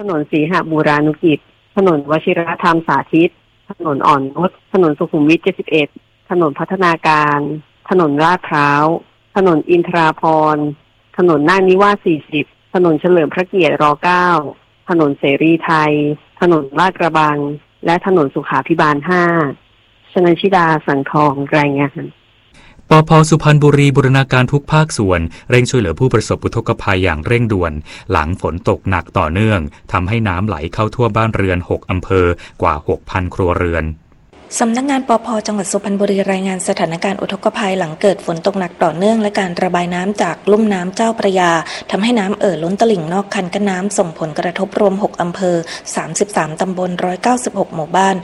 นนศรีหบูรานุกิจถนนวชิรธรรมสาธิตถนนอ่อนนุชถนนสุขุมวิท71ถนนพัฒนาการถนนลาดพร้าวถนนอินทราภรณ์ถนนนาคนิวาส40ถนนเฉลิมพระเกียรติร9ถนนเสรีไทยถนนลาดกระบังและถนนสุขาภิบาล5ชนันชิดาสังทองรายงานปภ.สุพรรณบุรีบูรณาการทุกภาคส่วนเร่งช่วยเหลือผู้ประสบอุทกภัยอย่างเร่งด่วนหลังฝนตกหนักต่อเนื่องทำให้น้ำไหลเข้าท่วมบ้านเรือน6อำเภอกว่า 6,000 ครัวเรือนสำนักงานปภ.จังหวัดสุพรรณบุรีรายงานสถานการณ์อุทกภัยหลังเกิดฝนตกหนักต่อเนื่องและการระบายน้ำจากลุ่มน้ำเจ้าพระยาทำให้น้ำล้นตลิ่งนอกคันกั้นน้ำส่งผลกระทบรวม6อำเภอ33ตำบล196หมู่บ้าน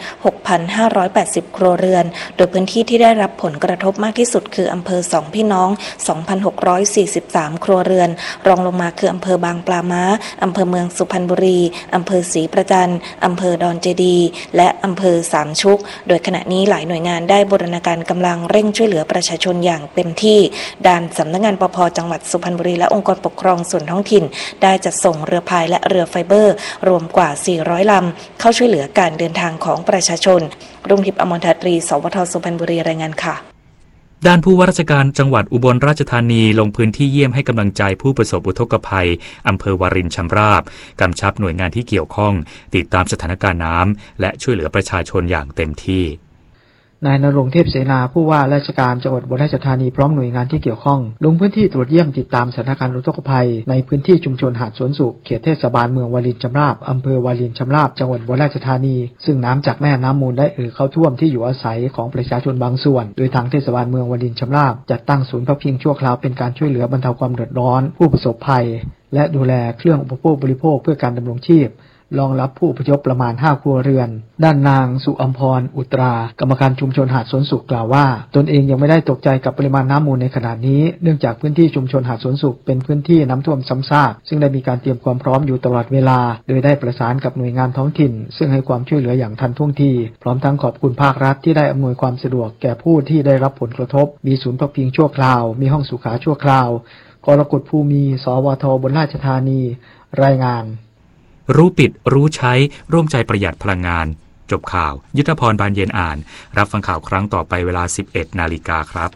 6,580 ครัวเรือนโดยพื้นที่ที่ได้รับผลกระทบมากที่สุดคืออำเภอ2พี่น้อง 2,643 ครัวเรือนรองลงมาคืออำเภอบางปลาม้าอำเภอเมืองสุพรรณบุรีอำเภอศรีประจันอำเภอดอนเจดีและอำเภอสามชุกโดยขณะนี้หลายหน่วยงานได้บูรณาการกำลังเร่งช่วยเหลือประชาชนอย่างเต็มที่ด้านสำนักงานปภ.จังหวัดสุพรรณบุรีและองค์กรปกครองส่วนท้องถิ่นได้จัดส่งเรือพายและเรือไฟเบอร์รวมกว่า400ลำเข้าช่วยเหลือการเดินทางของประชาชนรุ่งทิพย์อมรทัตรีสวท.สุพรรณบุรีรายงานค่ะด้านผู้ว่าราชการจังหวัดอุบลราชธานีลงพื้นที่เยี่ยมให้กำลังใจผู้ประสบอุทกภัยอำเภอวารินชำราบกำชับหน่วยงานที่เกี่ยวข้องติดตามสถานการณ์น้ำและช่วยเหลือประชาชนอย่างเต็มที่นายณรงค์เทพเสนาผู้ว่าราชการจังหวัดอุบลราชธานีพร้อมหน่วยงานที่เกี่ยวข้องลงพื้นที่ตรวจเยี่ยมติดตามสถานการณ์อุทกภัยในพื้นที่ชุมชนหาดสวนสุขเขตเทศบาลเมืองวารินชำราบอำเภอวารินชำราบจังหวัดอุบลราชธานีซึ่งน้ำจากแม่น้ำมูลได้เข้าท่วมที่อยู่อาศัยของประชาชนบางส่วนโดยทางเทศบาลเมืองวารินชำราบจัดตั้งศูนย์พักพิงชั่วคราวเป็นการช่วยเหลือบรรเทาความเดือดร้อนผู้ประสบภัยและดูแลเครื่องอุปโภคบริโภคเพื่อการดำรงชีพรองรับผู้อพยพประมาณ5ครัวเรือนด้านนางสุอัมพรอุตรากรรมการชุมชนหาดสวนสุขกล่าวว่าตนเองยังไม่ได้ตกใจกับปริมาณน้ำมูลในขณะนี้เนื่องจากพื้นที่ชุมชนหาดสวนสุขเป็นพื้นที่น้ำท่วมซ้ำซากซึ่งได้มีการเตรียมความพร้อมอยู่ตลอดเวลาโดยได้ประสานกับหน่วยงานท้องถิ่นซึ่งให้ความช่วยเหลืออย่างทันท่วงทีพร้อมทั้งขอบคุณภาครัฐที่ได้อำนวยความสะดวกแก่ผู้ที่ได้รับผลกระทบมีศูนย์พักพิงชั่วคราวมีห้องสุขาชั่วคราวกรกฎภูมิสวท.อุบลราชธานีรายงานรู้ปิดรู้ใช้ร่วมใจประหยัดพลังงานจบข่าวยุทธพรบานเย็นอ่านรับฟังข่าวครั้งต่อไปเวลา 11 นาฬิกาครับ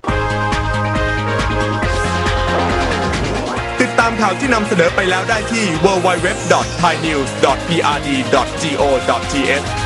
ติดตามข่าวที่นำเสนอไปแล้วได้ที่ www.thainews.prd.go.th